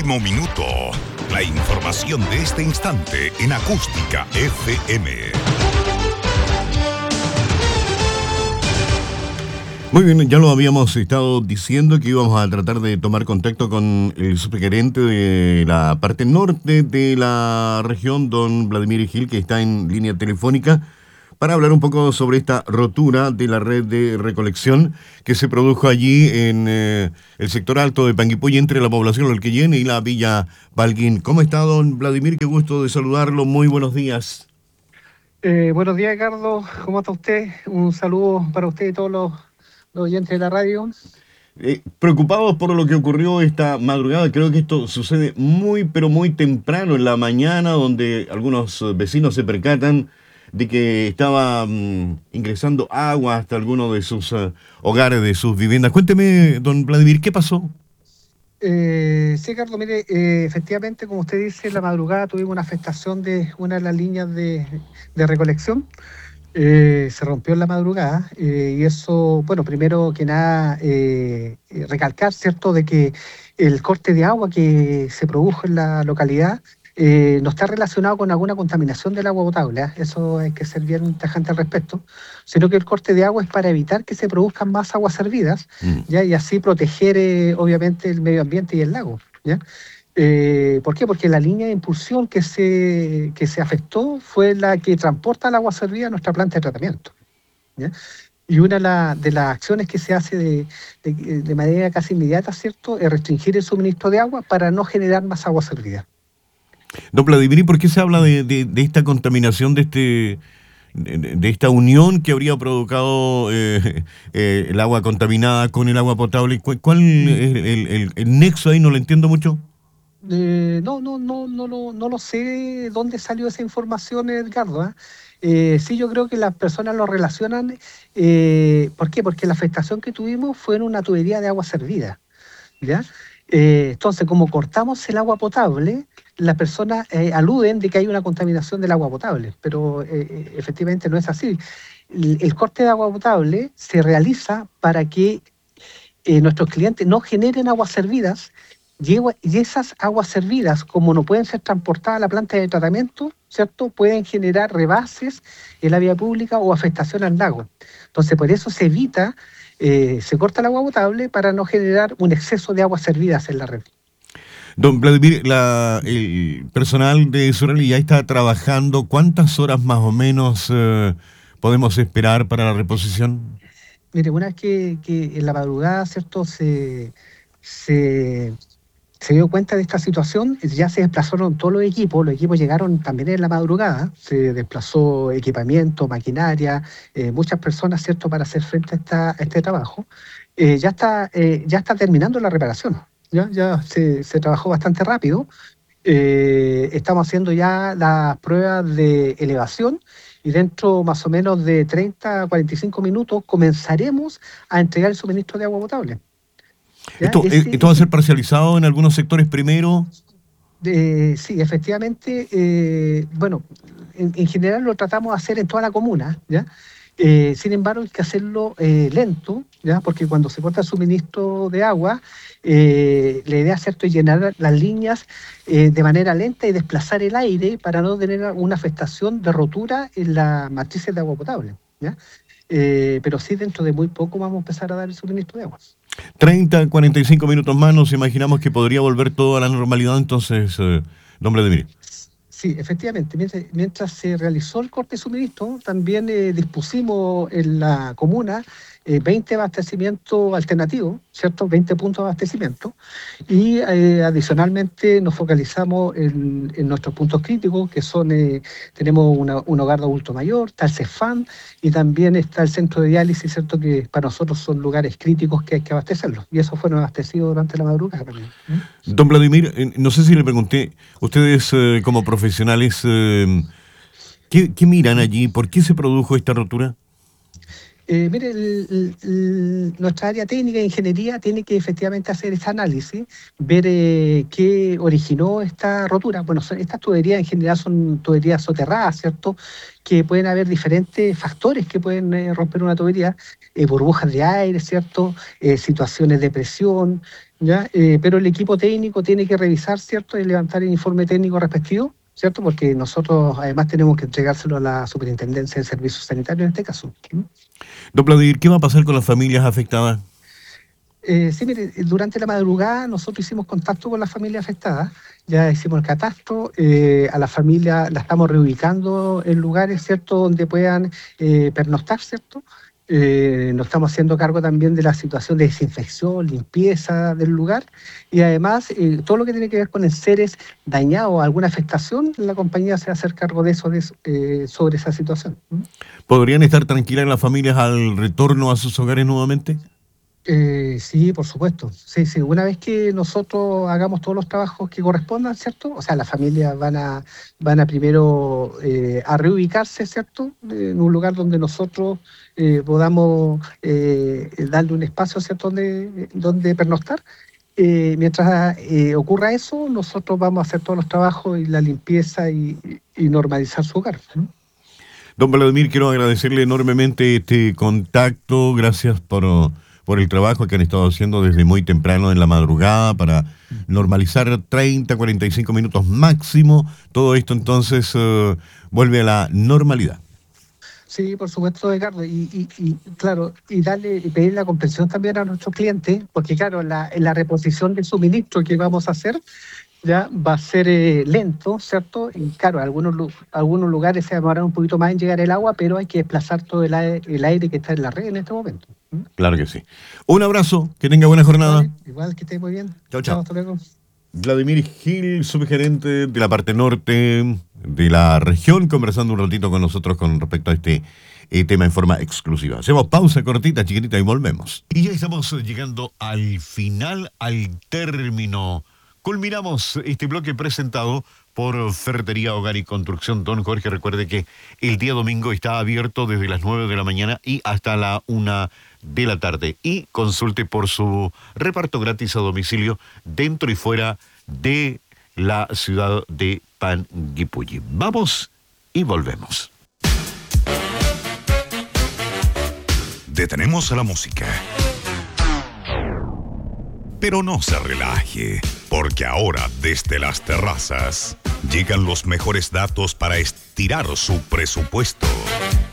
último minuto. La información de este instante en Acústica FM. Muy bien, ya lo habíamos estado diciendo que íbamos a tratar de tomar contacto con el subgerente de la parte norte de la región, don Vladimir Gil, que está en línea telefónica, para hablar un poco sobre esta rotura de la red de recolección que se produjo allí en el sector alto de Panguipulli, entre la población Lolquillén y la Villa Balguín. ¿Cómo está, don Vladimir? Qué gusto de saludarlo. Muy buenos días. Buenos días, Ricardo. ¿Cómo está usted? Un saludo para usted y todos los oyentes de la radio. Preocupados por lo que ocurrió esta madrugada. Creo que esto sucede muy, pero muy temprano en la mañana, donde algunos vecinos se percatan de que estaba ingresando agua hasta alguno de sus hogares, de sus viviendas. Cuénteme, don Vladimir, ¿qué pasó? Sí, Ricardo, mire, efectivamente, como usted dice, en la madrugada tuvimos una afectación de una de las líneas de recolección. Se rompió en la madrugada y eso, bueno, primero que nada, recalcar, ¿cierto?, de que el corte de agua que se produjo en la localidad no está relacionado con alguna contaminación del agua potable, ¿eh? Eso hay que ser bien tajante al respecto, sino que el corte de agua es para evitar que se produzcan más aguas servidas, ¿ya? Y así proteger, obviamente, el medio ambiente y el lago, ¿ya? ¿Por qué? Porque la línea de impulsión que se afectó fue la que transporta el agua servida a nuestra planta de tratamiento, ¿ya? Y una de las acciones que se hace de manera casi inmediata, ¿cierto?, es restringir el suministro de agua para no generar más agua servida. Don Vladimir, ¿y por qué se habla de esta contaminación, de esta unión que habría provocado el agua contaminada con el agua potable? ¿Cuál es el nexo ahí? No lo entiendo mucho. No lo sé dónde salió esa información, Edgardo, ¿eh? Sí, yo creo que las personas lo relacionan. ¿Por qué? Porque la afectación que tuvimos fue en una tubería de agua servida, ¿ya? Entonces, como cortamos el agua potable, las personas aluden de que hay una contaminación del agua potable, pero efectivamente no es así. El corte de agua potable se realiza para que nuestros clientes no generen aguas servidas, y esas aguas servidas, como no pueden ser transportadas a la planta de tratamiento, ¿cierto?, pueden generar rebases en la vía pública o afectación al lago. Entonces, por eso se evita, se corta el agua potable para no generar un exceso de aguas servidas en la red. Don Vladimir, el personal de Surali ya está trabajando. ¿Cuántas horas más o menos podemos esperar para la reposición? Mire, una vez que en la madrugada, ¿cierto?, se dio cuenta de esta situación, ya se desplazaron todos los equipos llegaron también en la madrugada, se desplazó equipamiento, maquinaria, muchas personas, ¿cierto?, para hacer frente a este trabajo. Ya está terminando la reparación, ya se trabajó bastante rápido. Estamos haciendo ya las pruebas de elevación y dentro más o menos de 30 a 45 minutos comenzaremos a entregar el suministro de agua potable. ¿Esto va a ser parcializado en algunos sectores primero? Sí, efectivamente. Bueno, en general lo tratamos de hacer en toda la comuna, ¿ya? Sin embargo, hay que hacerlo lento, ¿ya? Porque cuando se corta el suministro de agua, la idea, ¿cierto?, es llenar las líneas de manera lenta y desplazar el aire para no tener una afectación de rotura en las matrices de agua potable, ¿ya? Pero sí, dentro de muy poco vamos a empezar a dar el suministro de agua. 30, 45 minutos más, nos imaginamos que podría volver todo a la normalidad, entonces, don Vladimir. Sí, efectivamente. Mientras se realizó el corte de suministro, también dispusimos en la comuna 20 abastecimientos alternativos, ¿cierto? 20 puntos de abastecimiento. Y adicionalmente nos focalizamos en nuestros puntos críticos, que son, tenemos un hogar de adulto mayor, está el CEFAM y también está el centro de diálisis, ¿cierto?, que para nosotros son lugares críticos que hay que abastecerlos. Y esos fueron abastecidos durante la madrugada también. Don Vladimir, no sé si le pregunté, ustedes como profesionales, ¿qué miran allí? ¿Por qué se produjo esta rotura? Mire, nuestra área técnica de ingeniería tiene que efectivamente hacer este análisis, ver qué originó esta rotura. Bueno, estas tuberías en general son tuberías soterradas, ¿cierto?, que pueden haber diferentes factores que pueden romper una tubería, burbujas de aire, ¿cierto?, situaciones de presión, ¿ya? Pero el equipo técnico tiene que revisar, ¿cierto?, y levantar el informe técnico respectivo, ¿cierto? Porque nosotros además tenemos que entregárselo a la Superintendencia de Servicios Sanitarios en este caso. Don Vladimir, ¿qué va a pasar con las familias afectadas? Sí, mire, durante la madrugada nosotros hicimos contacto con las familias afectadas, ya hicimos el catastro, a la familia la estamos reubicando en lugares, ¿cierto?, donde puedan pernoctar, ¿cierto? Nos estamos haciendo cargo también de la situación de desinfección, limpieza del lugar y además todo lo que tiene que ver con enseres dañados, alguna afectación, la compañía se va a hacer cargo de eso, sobre esa situación. ¿Podrían estar tranquilas las familias al retorno a sus hogares nuevamente? Sí, por supuesto. Sí, sí. Una vez que nosotros hagamos todos los trabajos que correspondan, ¿cierto? O sea, las familias van a primero a reubicarse, ¿cierto? En un lugar donde nosotros podamos darle un espacio, ¿cierto? Donde pernoctar. Mientras ocurra eso, nosotros vamos a hacer todos los trabajos y la limpieza y normalizar su hogar. Don Vladimir, quiero agradecerle enormemente este contacto. Gracias por el trabajo que han estado haciendo desde muy temprano en la madrugada para normalizar 30, 45 minutos máximo. Todo esto entonces vuelve a la normalidad. Sí, por supuesto, Ricardo, claro, y pedir la comprensión también a nuestros clientes, porque claro, la reposición del suministro que vamos a hacer ya va a ser lento, ¿cierto? Y claro, algunos lugares se demoran un poquito más en llegar el agua, pero hay que desplazar todo el aire que está en la red en este momento. Claro que sí. Un abrazo, que tenga buena jornada. Vale, igual que esté muy bien. Chao, chao. Hasta luego. Vladimir Gil, subgerente de la parte norte de la región, conversando un ratito con nosotros con respecto a este tema en forma exclusiva. Hacemos pausa cortita, chiquitita, y volvemos. Y ya estamos llegando al final, al término. Culminamos este bloque presentado por Ferretería Hogar y Construcción Don Jorge. Recuerde que el día domingo está abierto desde las 9 de la mañana y hasta la 1 de la tarde. Y consulte por su reparto gratis a domicilio dentro y fuera de la ciudad de Panguipulli. Vamos y volvemos. Detenemos a la música. Pero no se relaje, porque ahora desde las terrazas llegan los mejores datos para estirar su presupuesto.